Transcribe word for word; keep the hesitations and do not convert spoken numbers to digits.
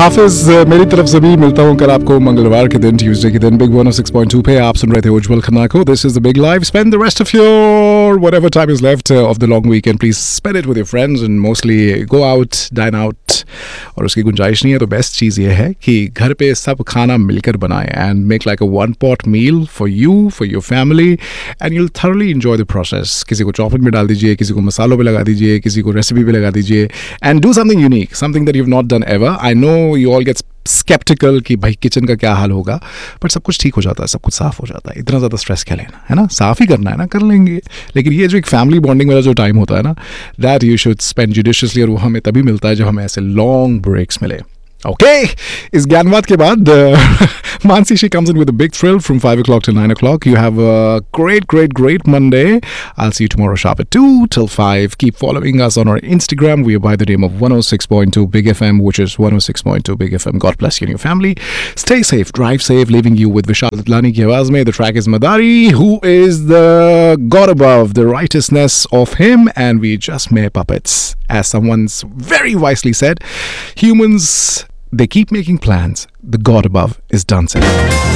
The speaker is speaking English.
हाफिज मेरी तरफ से भी मिलता हूँ कल आपको मंगलवार के दिन, ट्यूसडे के दिन, big one six point two पे आप सुन रहे थे उज्जवल खन्ना को. This is the big life. Spend the rest of your whatever time is left uh, of the long weekend. Please spend it with your friends and mostly go out, dine out. और उसकी गुंजाइश नहीं है तो best चीज़ ये है कि घर पे सब खाना मिलकर बनाएं and make like a one pot meal for you, for your family, and you'll thoroughly enjoy the process. किसी को चॉपिंग में डाल दीजिए, किसी को मसालों पे लगा दीजिए, किसी को रेसिपी पे लगा दीजिए, and do something unique, something that you've not done ever. I know you all get skeptical कि भाई किचन का क्या हाल होगा, बट सब कुछ ठीक हो जाता है, सब कुछ साफ हो जाता है. इतना ज़्यादा स्ट्रेस क्या लेना है ना, साफ ही करना है ना, कर लेंगे. लेकिन ये जो एक फैमिली बॉन्डिंग वाला जो टाइम होता है ना, that you should spend judiciously, और वो हमें तभी मिलता है जब हमें ऐसे लॉन्ग ब्रेक्स मिले. Okay, इस ज्ञानवाद के बाद Mansi, she comes in with a big thrill from five o'clock to nine o'clock. You have a great, great, great Monday. I'll see you tomorrow sharp at two till five. Keep following us on our Instagram. We are by the name of one oh six point two Big F M, which is one oh six point two Big F M. God bless you and your family. Stay safe, drive safe, leaving you with Vishal Datlani ki awaaz mein. The track is Madari, who is the God above, the righteousness of him, and we just mere puppets. As someone's very wisely said, humans, they keep making plans. The God above is done saying.